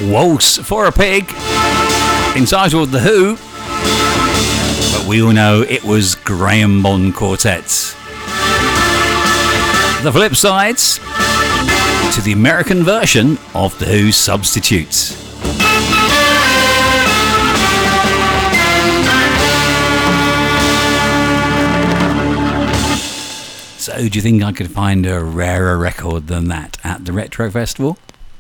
Waltz for a Pig, entitled The Who, but we all know it was Graham Bond Quartet. The flip sides to the American version of The Who's Substitutes. So, do you think I could find a rarer record than that at the Retro Festival?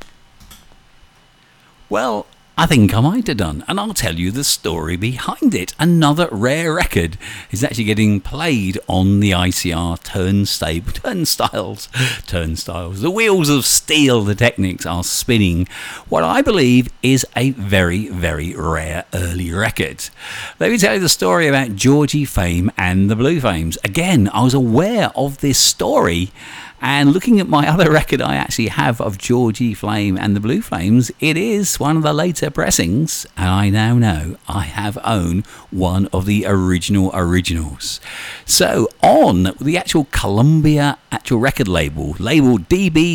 Well, I think I might have done, and I'll tell you the story behind it. Another rare record is actually getting played on the ICR turnstiles. The wheels of steel, the Technics, are spinning what I believe is a very, very rare early record. Let me tell you the story about Georgie Fame and the Blue Flames. Again, I was aware of this story, and looking at my other record I actually have of Georgie Flame and the Blue Flames, it is one of the later pressings, and I now know I have owned one of the originals. So on the actual Columbia actual record label, labeled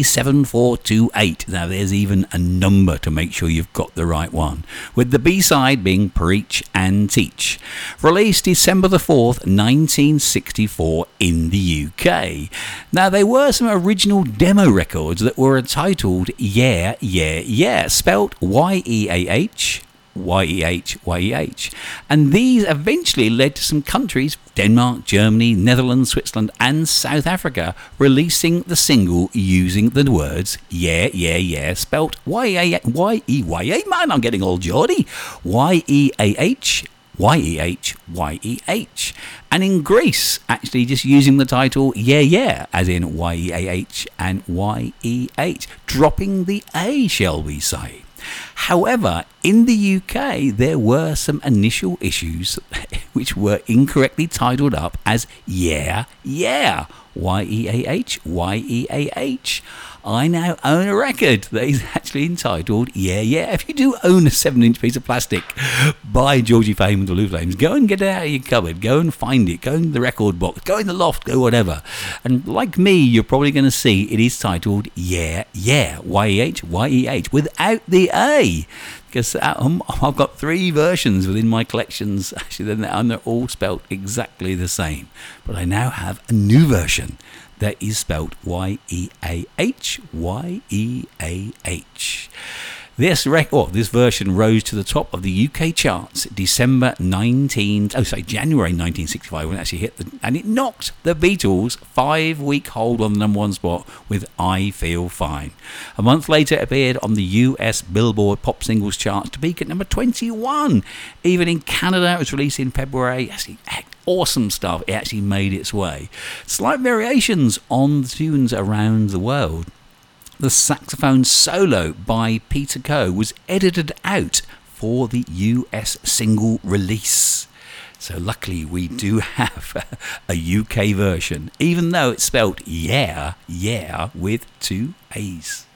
DB7428, now there's even a number to make sure you've got the right one, with the B-side being Preach and Teach, released December the 4th, 1964 in the UK. Now there were some original demo records that were entitled Yeah, Yeah, Yeah, spelt Y-E-A-H, Y-E-H, Y-E-H. And these eventually led to some countries, Denmark, Germany, Netherlands, Switzerland and South Africa, releasing the single using the words Yeah, Yeah, Yeah, spelt Y-E-Y-A, man, I'm getting all Geordie, Y-E-A-H, Y-E-H, Y-E-H. And in Greece, actually just using the title Yeah Yeah, as in Y-E-A-H and Y-E-H, dropping the A, shall we say. However, in the UK, there were some initial issues which were incorrectly titled up as Yeah Yeah, Y-E-A-H, Y-E-A-H. I now own a record that is actually entitled Yeah Yeah. If you do own a 7-inch piece of plastic by Georgie Fame and the Blue Flames, go and get it out of your cupboard, go and find it, go in the record box, go in the loft, go whatever. And like me, you're probably going to see it is titled Yeah Yeah, Y-E-H, Y-E-H, without the A. Because I've got 3 versions within my collections, actually, and they're all spelt exactly the same. But I now have a new version that is spelt Y-E-A-H, Y-E-A-H. This version rose to the top of the UK charts January 1965, when it actually hit, and it knocked the Beatles' 5-week hold on the number 1 spot with I Feel Fine. A month later, it appeared on the US Billboard Pop Singles charts to peak at number 21. Even in Canada, it was released in February. Actually, awesome stuff. It actually made its way. Slight variations on the tunes around the world. The saxophone solo by Peter Coe was edited out for the US single release. So luckily we do have a UK version, even though it's spelled Yeah, Yeah with 2 A's.